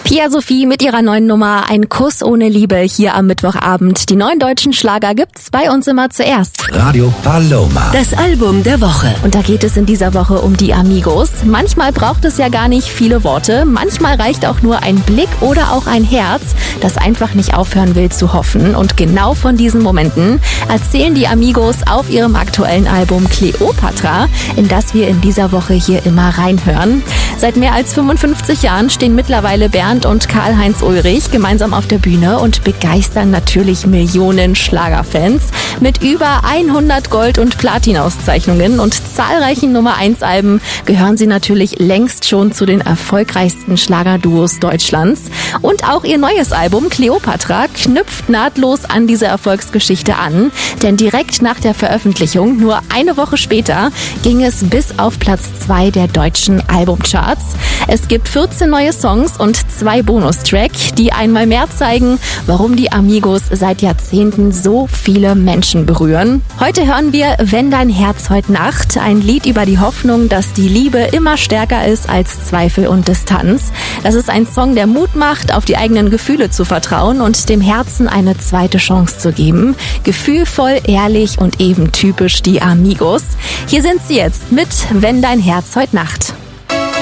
Pia Sophie mit ihrer neuen Nummer Ein Kuss ohne Liebe hier am Mittwochabend. Die neuen deutschen Schlager gibt's bei uns immer zuerst. Radio Paloma. Das Album der Woche. Und da geht es in dieser Woche um die Amigos. Manchmal braucht es ja gar nicht viele Worte. Manchmal reicht auch nur ein Blick oder auch ein Herz, das einfach nicht aufhören will zu hoffen. Und genau von diesen Momenten erzählen die Amigos auf ihrem aktuellen Album Kleopatra, in das wir in dieser Woche hier immer reinhören. Seit mehr als 55 Jahren stehen mittlerweile Bernd und Karl-Heinz Ulrich gemeinsam auf der Bühne und begeistern natürlich Millionen Schlagerfans. Mit über 100 Gold- und Platin-Auszeichnungen und zahlreichen Nummer-1-Alben gehören sie natürlich längst schon zu den erfolgreichsten Schlagerduos Deutschlands. Und auch ihr neues Album Kleopatra knüpft nahtlos an diese Erfolgsgeschichte an. Denn direkt nach der Veröffentlichung, nur eine Woche später, ging es bis auf Platz 2 der deutschen Albumcharts. Es gibt 14 neue Songs und 2 Bonustracks, die einmal mehr zeigen, warum die Amigos seit Jahrzehnten so viele Menschen berühren. Heute hören wir Wenn dein Herz heut Nacht, ein Lied über die Hoffnung, dass die Liebe immer stärker ist als Zweifel und Distanz. Das ist ein Song, der Mut macht, auf die eigenen Gefühle zu vertrauen und dem Herzen eine zweite Chance zu geben. Gefühlvoll, ehrlich und eben typisch die Amigos. Hier sind sie jetzt mit Wenn dein Herz heut Nacht.